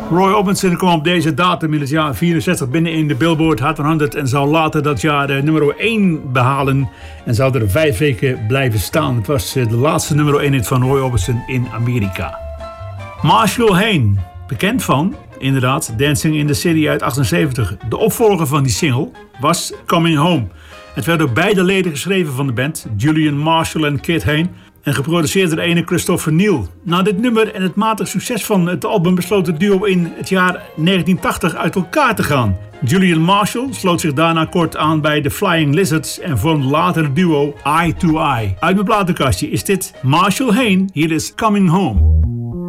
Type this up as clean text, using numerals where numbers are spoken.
Roy Orbison kwam op deze datum in het jaar 64 binnen in de Billboard Hot 100 en zou later dat jaar nummer 1 behalen en zou er 5 weken blijven staan. Het was de laatste nummer 1 hit van Roy Orbison in Amerika. Marshall Hain, bekend van, inderdaad, Dancing in the City uit 78. De opvolger van die single was Coming Home. Het werd door beide leden geschreven van de band, Julian Marshall en Kit Hain, en geproduceerd door de ene Christopher Neal. Na dit nummer en het matig succes van het album besloot het duo in het jaar 1980 uit elkaar te gaan. Julian Marshall sloot zich daarna kort aan bij de Flying Lizards en vormde later het duo Eye to Eye. Uit mijn platenkastje is dit Marshall Hain, hier is Coming Home.